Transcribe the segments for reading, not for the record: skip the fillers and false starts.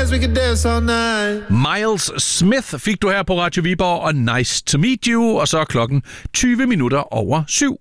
dance, we can dance all night. Miles Smith fik du her på Radio Viborg, og Nice to Meet You, og så er klokken 20 minutter over 7.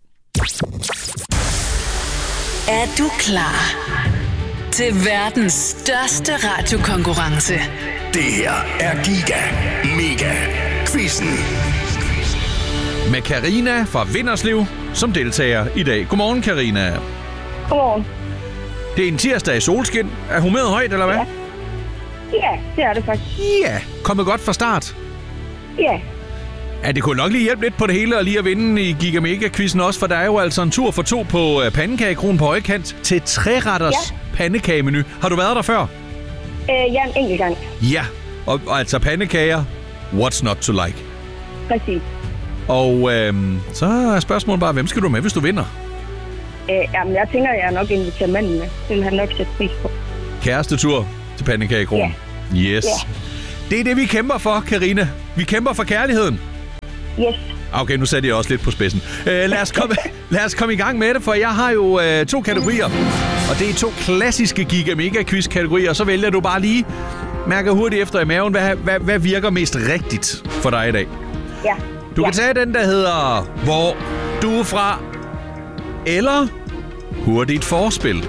Er du klar til verdens største radiokonkurrence? Det her er Giga Mega Quizzen. Med Karina fra Vinderslev som deltager i dag. Godmorgen, Karina. Godmorgen. Det er en tirsdag i solskin. Er humøret højt, eller hvad? Ja, det er det faktisk. Ja, kommet godt fra start. Ja. Ja, det kunne nok lige hjælpe lidt på det hele og lige at vinde i Giga Mega-quizzen også, for der er jo altså en tur for 2 på pandekagekronen på højkant til 3-retters pandekagemenu. Har du været der før? Ja, en enkelt gang. Ja, og altså pandekager, what's not to like? Præcis. Og så er spørgsmålet bare, hvem skal du med, hvis du vinder? Jamen, jeg tænker, jeg nok inviterer manden med. Det vil han nok sætte pris på. Kærestetur til pandekagekronen. Ja. Yes. Ja. Det er det, vi kæmper for, Karina. Vi kæmper for kærligheden. Yes. Okay, nu satte jeg også lidt på spidsen. Lad os komme i gang med det, for jeg har jo 2 kategorier. Og det er 2 klassiske Giga Mega Quiz kategorier, og så vælger du bare lige, mærker hurtigt efter i maven, hvad virker mest rigtigt for dig i dag. Ja. Du kan tage den, der hedder Hvor du er fra, eller Hurtigt forspil.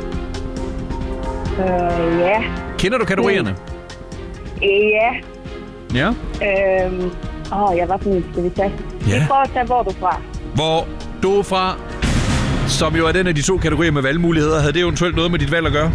Ja. Kender du kategorierne? Ja. Ja. Jeg var sådan en, skal vi tage? Ja. Vi prøver at tage, hvor du er fra. Hvor du er fra, som jo er den af de 2 kategorier med valgmuligheder. Havde det eventuelt noget med dit valg at gøre?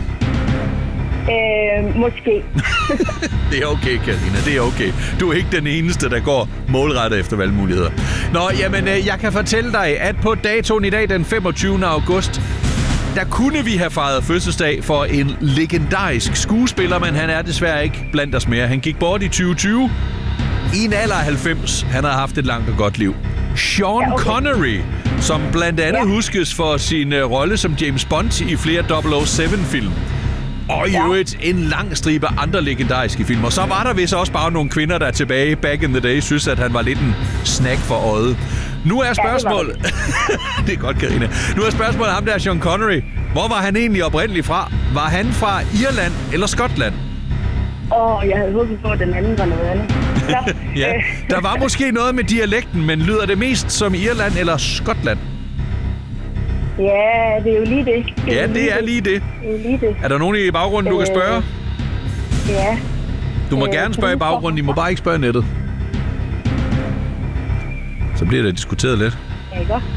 Måske. Det er okay, Karina. Det er okay. Du er ikke den eneste, der går målrettet efter valgmuligheder. Nå, jamen, jeg kan fortælle dig, at på datoen i dag, den 25. august, der kunne vi have fejret fødselsdag for en legendarisk skuespiller, men han er desværre ikke blandt os mere. Han gik bort i 2020. I en alder af 90. Han har haft et langt og godt liv. Sean Connery, som blandt andet huskes for sin rolle som James Bond i flere 007-film. Og i øvrigt en lang stribe andre legendariske film. Og så var der vist også bare nogle kvinder, der tilbage back in the day synes, at han var lidt en snack for øjet. Nu er spørgsmålet... det er godt, Karina. Nu er spørgsmålet ham der, Sean Connery. Hvor var han egentlig oprindeligt fra? Var han fra Irland eller Skotland? Jeg havde håbet på, at den anden var noget andet. Ja, der var måske noget med dialekten, men lyder det mest som Irland eller Skotland? Ja, det er jo lige det. Det er lige det. Er der nogen i baggrunden, du kan spørge? Ja. Du må gerne spørge i baggrunden, I må bare ikke spørge nettet. Så bliver det diskuteret lidt. Ja, ikke også?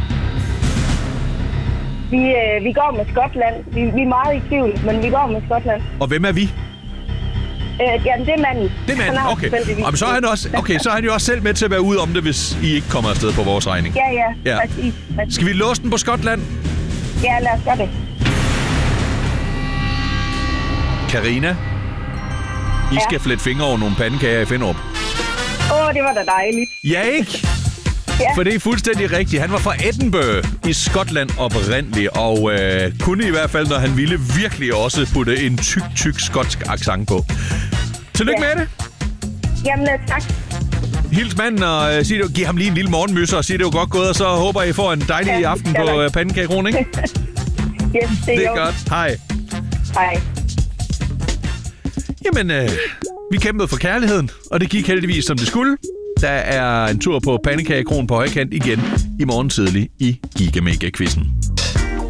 Vi går med Skotland. Vi er meget i tvivl, men vi går med Skotland. Og hvem er vi? Jamen, det er manden. Det er manden, okay. Jamen, så er han også, så er han jo også selv med til at være ude om det, hvis I ikke kommer afsted på vores regning. Ja. Præcis. Skal vi låse den på Skotland? Ja, lad os gøre det. Karina, I skal flette fingre over nogle pandekager i Finderup. Det var da dejligt. Ja, ikke? Ja. For det er fuldstændig rigtigt. Han var fra Edinburgh i Skotland oprindeligt, og kunne i hvert fald, når han ville, virkelig også putte en tyk skotsk accent på. Tillykke med det. Jamen, tak. Hils manden og giv ham lige en lille morgenmysser og sig, det var godt gået, og så håber I får en dejlig aften på pandekagekronen, ikke? Yes, det er godt. Hej. Hej. Jamen, vi kæmpede for kærligheden, og det gik heldigvis, som det skulle. Der er en tur på pandekagekronen på højkant igen i morgen tidlig i Giga Mega Quizzen.